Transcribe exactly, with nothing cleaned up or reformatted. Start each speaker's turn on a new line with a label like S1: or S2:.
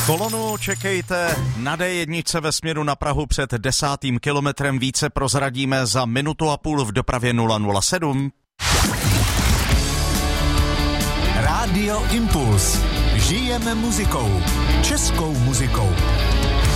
S1: Kolonu čekejte na dé jedna ve směru na Prahu před desátým kilometrem. Více prozradíme za minutu a půl v dopravě nula nula sedm.
S2: Rádio Impuls. Žijeme muzikou. Českou muzikou.